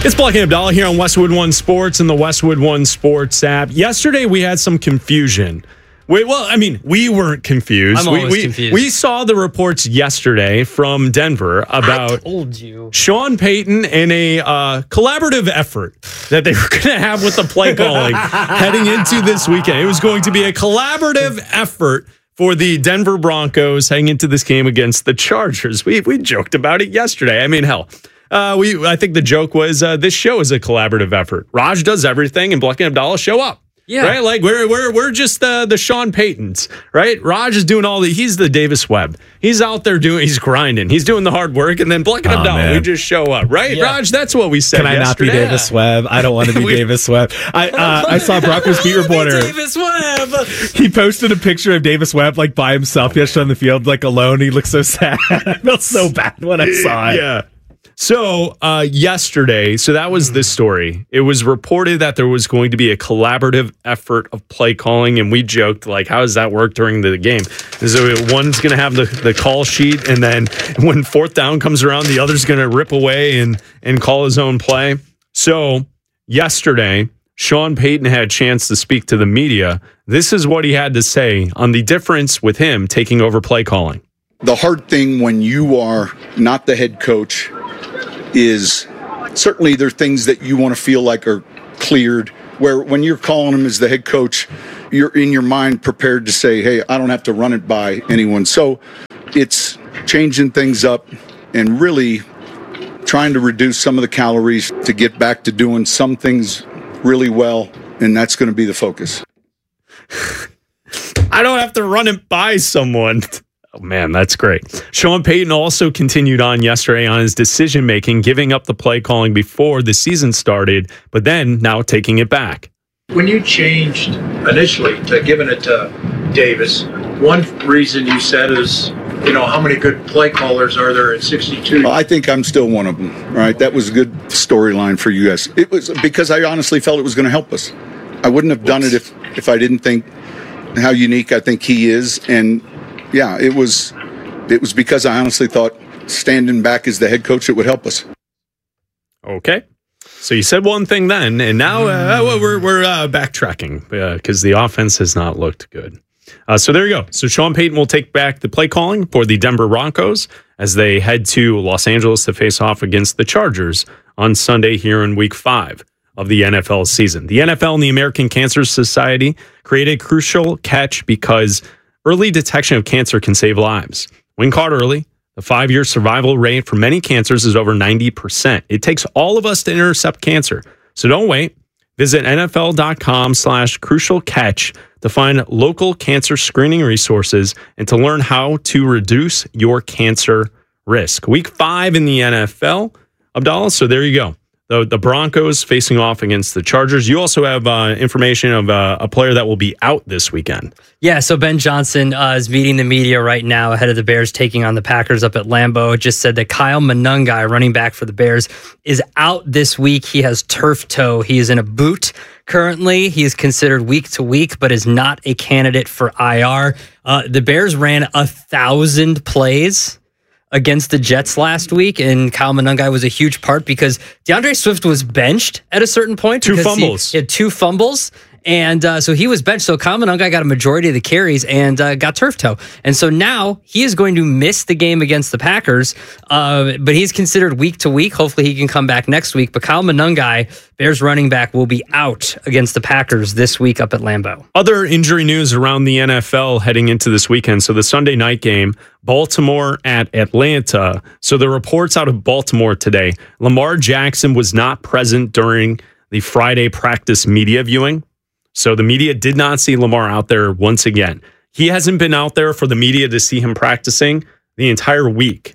It's Black and Abdallah here on Westwood One Sports and the Westwood One Sports app. Yesterday, we had some confusion. We weren't confused. I'm always confused. We saw the reports yesterday from Denver about I told you. Sean Payton and a collaborative effort that they were going to have with the play calling heading into this weekend. It was going to be a collaborative effort for the Denver Broncos heading into this game against the Chargers. We joked about it yesterday. I mean, hell. I think the joke was this show is a collaborative effort. Raj does everything, and Black and Abdallah show up. Yeah, right. Like we're just the Sean Paytons, right? Raj is doing he's the Davis Webb. He's out there he's grinding. He's doing the hard work, and then Black and Abdallah, we just show up, right? Yeah. Raj, that's what we said. Can I not be Davis Webb? I don't want to be Davis Webb. I saw Broncos beat reporter Davis Webb. He posted a picture of Davis Webb like by himself yesterday on the field, like alone. He looked so sad. I felt so bad when I saw it. Yeah. So yesterday, that was this story. It was reported that there was going to be a collaborative effort of play calling, and we joked, like, how does that work during the game? So one's going to have the call sheet, and then when fourth down comes around, the other's going to rip away and call his own play. So yesterday, Sean Payton had a chance to speak to the media. This is what he had to say on the difference with him taking over play calling. The hard thing when you are not the head coach is certainly there are things that you want to feel like are cleared, where when you're calling them as the head coach, you're in your mind prepared to say, hey, I don't have to run it by anyone. So it's changing things up and really trying to reduce some of the calories to get back to doing some things really well, and that's going to be the focus. I don't have to run it by someone. Oh, man, that's great. Sean Payton also continued on yesterday on his decision-making, giving up the play calling before the season started, but then now taking it back. When you changed initially to giving it to Davis, one reason you said is, how many good play callers are there at 62? Well, I think I'm still one of them, right? That was a good storyline for you guys. It was because I honestly felt it was going to help us. I wouldn't have done it if I didn't think how unique I think he is, and yeah, it was because I honestly thought standing back as the head coach, it would help us. Okay. So you said one thing then, and now we're backtracking because the offense has not looked good. So there you go. So Sean Payton will take back the play calling for the Denver Broncos as they head to Los Angeles to face off against the Chargers on Sunday here in Week 5 of the NFL season. The NFL and the American Cancer Society created a crucial catch because early detection of cancer can save lives. When caught early, the 5-year survival rate for many cancers is over 90%. It takes all of us to intercept cancer. So don't wait. Visit NFL.com/crucial catch to find local cancer screening resources and to learn how to reduce your cancer risk. Week 5 in the NFL, Abdallah. So there you go. The Broncos facing off against the Chargers. You also have information of a player that will be out this weekend. Yeah, so Ben Johnson is meeting the media right now ahead of the Bears taking on the Packers up at Lambeau. It just said that Kyle Monangai, running back for the Bears, is out this week. He has turf toe. He is in a boot currently. He is considered week to week, but is not a candidate for IR. The Bears ran 1,000 plays against the Jets last week, and Kyle Monangai was a huge part because DeAndre Swift was benched at a certain point. Two fumbles. He had 2 fumbles. And so he was benched. So Kyle Monangai got a majority of the carries and got turf toe. And so now he is going to miss the game against the Packers. But he's considered week to week. Hopefully he can come back next week. But Kyle Monangai, Bears running back, will be out against the Packers this week up at Lambeau. Other injury news around the NFL heading into this weekend. So the Sunday night game, Baltimore at Atlanta. So the reports out of Baltimore today, Lamar Jackson was not present during the Friday practice media viewing. So the media did not see Lamar out there once again. He hasn't been out there for the media to see him practicing the entire week.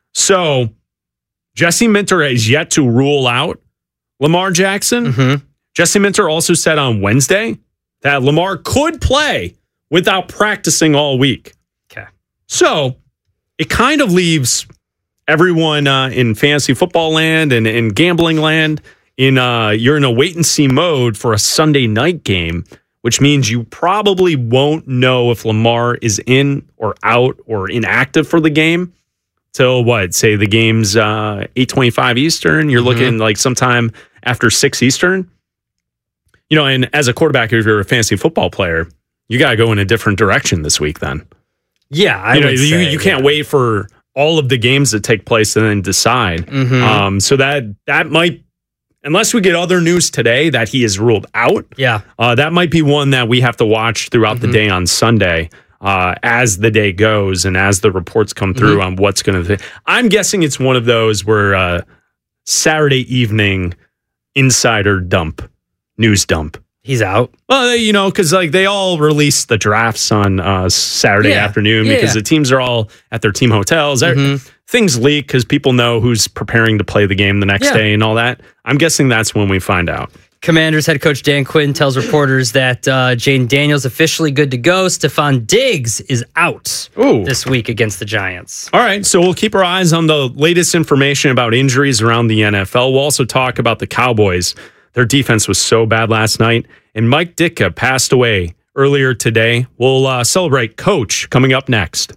So Jesse Minter has yet to rule out Lamar Jackson. Mm-hmm. Jesse Minter also said on Wednesday that Lamar could play without practicing all week. Okay. So it kind of leaves everyone in fantasy football land and in gambling land you're in a wait and see mode for a Sunday night game, which means you probably won't know if Lamar is in or out or inactive for the game till what? Say the game's 8:25 Eastern. You're looking like sometime after 6 Eastern. And as a quarterback, if you're a fantasy football player, you got to go in a different direction this week then. Yeah, you can't wait for all of the games to take place and then decide. So that might, unless we get other news today that he is ruled out, that might be one that we have to watch throughout the day on Sunday as the day goes and as the reports come through on what's going to. I'm guessing it's one of those where Saturday evening insider news dump. He's out. Well, because they all release the drafts on Saturday afternoon because the teams are all at their team hotels. Things leak because people know who's preparing to play the game the next day and all that. I'm guessing that's when we find out. Commanders head coach Dan Quinn tells reporters that Jaden Daniels officially good to go. Stephon Diggs is out this week against the Giants. All right, so we'll keep our eyes on the latest information about injuries around the NFL. We'll also talk about the Cowboys. Their defense was so bad last night, and Mike Ditka passed away earlier today. We'll celebrate Coach coming up next.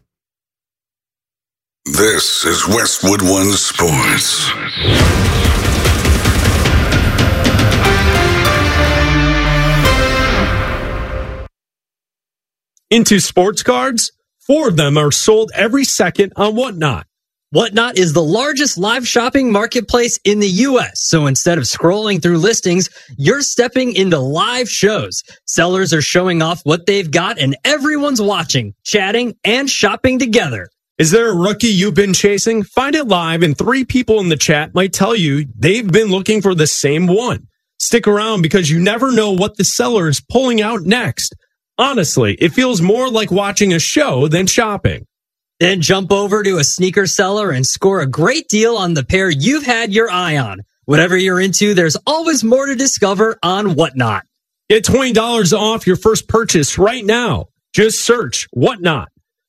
This is Westwood One Sports. Into sports cards, 4 of them are sold every second on Whatnot. Whatnot is the largest live shopping marketplace in the U.S. So instead of scrolling through listings, you're stepping into live shows. Sellers are showing off what they've got and everyone's watching, chatting, and shopping together. Is there a rookie you've been chasing? Find it live and 3 people in the chat might tell you they've been looking for the same one. Stick around because you never know what the seller is pulling out next. Honestly, it feels more like watching a show than shopping. Then jump over to a sneaker seller and score a great deal on the pair you've had your eye on. Whatever you're into, there's always more to discover on Whatnot. Get $20 off your first purchase right now. Just search Whatnot,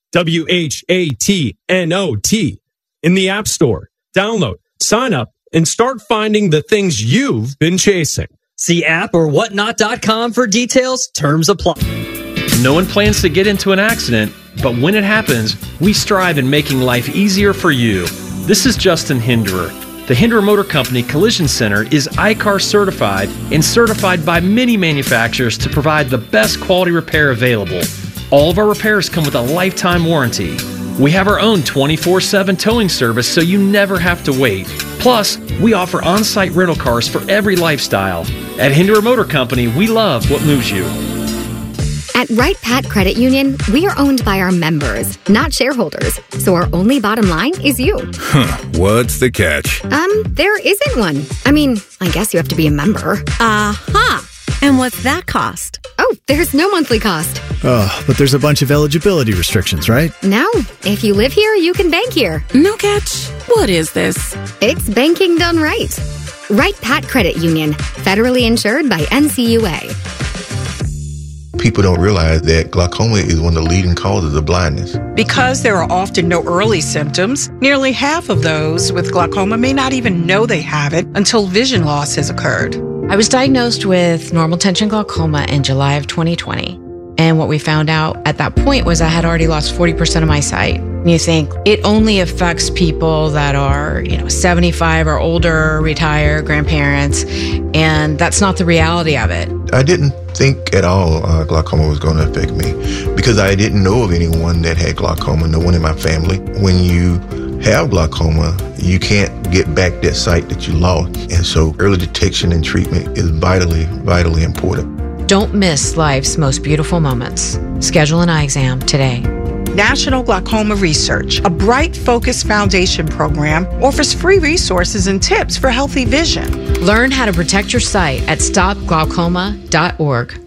WHATNOT, in the App Store. Download, sign up, and start finding the things you've been chasing. See app or whatnot.com for details. Terms apply. No one plans to get into an accident, but when it happens, we strive in making life easier for you. This is Justin Hinderer. The Hinderer Motor Company Collision Center is ICAR certified and certified by many manufacturers to provide the best quality repair available. All of our repairs come with a lifetime warranty. We have our own 24/7 towing service so you never have to wait. Plus, we offer on-site rental cars for every lifestyle. At Hinderer Motor Company, we love what moves you. At Wright Pat Credit Union, we are owned by our members, not shareholders. So our only bottom line is you. What's the catch? There isn't one. I mean, I guess you have to be a member. And what's that cost? Oh, there's no monthly cost. Oh, but there's a bunch of eligibility restrictions, right? No. If you live here, you can bank here. No catch. What is this? It's banking done right. Wright Pat Credit Union, federally insured by NCUA. People don't realize that glaucoma is one of the leading causes of blindness. Because there are often no early symptoms, nearly half of those with glaucoma may not even know they have it until vision loss has occurred. I was diagnosed with normal tension glaucoma in July of 2020. And what we found out at that point was I had already lost 40% of my sight. And you think it only affects people that are, 75 or older, retired, grandparents. And that's not the reality of it. I didn't think at all glaucoma was going to affect me because I didn't know of anyone that had glaucoma, no one in my family. When you have glaucoma, you can't get back that sight that you lost. And so early detection and treatment is vitally, vitally important. Don't miss life's most beautiful moments. Schedule an eye exam today. National Glaucoma Research, a Bright Focus Foundation program, offers free resources and tips for healthy vision. Learn how to protect your sight at stopglaucoma.org.